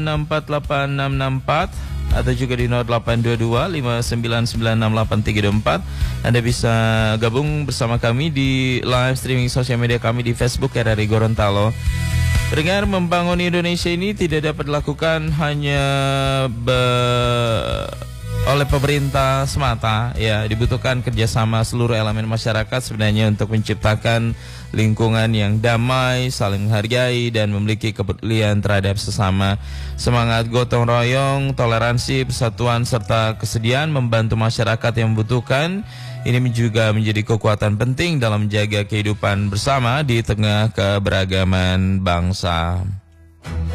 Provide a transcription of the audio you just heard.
6486664 atau juga di 082259968324. Anda bisa gabung bersama kami di live streaming sosial media kami di Facebook RRI Gorontalo. Pendengar, membangun Indonesia ini tidak dapat dilakukan hanya oleh pemerintah semata, ya, dibutuhkan kerjasama seluruh elemen masyarakat sebenarnya untuk menciptakan lingkungan yang damai, saling menghargai dan memiliki kepedulian terhadap sesama. Semangat gotong royong, toleransi, persatuan serta kesediaan membantu masyarakat yang membutuhkan ini juga menjadi kekuatan penting dalam menjaga kehidupan bersama di tengah keberagaman bangsa.